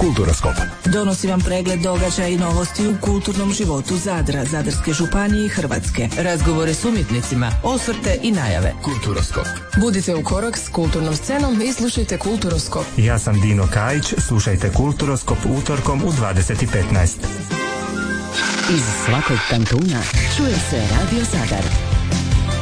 Kulturoskop donosi vam pregled događaja i novosti u kulturnom životu Zadra, Zadarske županije i Hrvatske. Razgovore s umjetnicima, osvrte i najave. Kulturoskop. Budite u korak s kulturnom scenom i slušajte Kulturoskop. Ja sam Dino Kajić, slušajte Kulturoskop utorkom u 20:15. Iz svakog kantuna čuje se Radio Zadar.